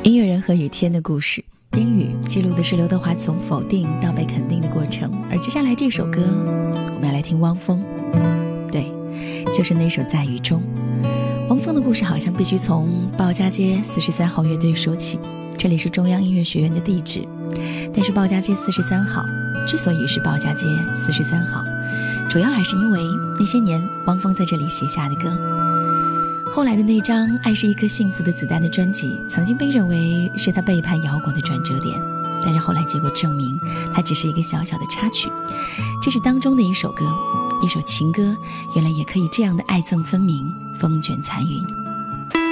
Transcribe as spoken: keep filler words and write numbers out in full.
音乐人和雨天的故事，冰雨记录的是刘德华从否定到被肯定的过程。而接下来这首歌我们要来听汪峰，对，就是那首在雨中。汪峰的故事好像必须从鲍家街四十三号乐队说起，这里是中央音乐学院的地址。但是鲍家街四十三号之所以是鲍家街四十三号，主要还是因为那些年汪峰在这里写下的歌。后来的那张《爱是一颗幸福的子弹》的专辑曾经被认为是他背叛摇滚的转折点，但是后来结果证明它只是一个小小的插曲。这是当中的一首歌，一首情歌，原来也可以这样的爱憎分明，风卷残云。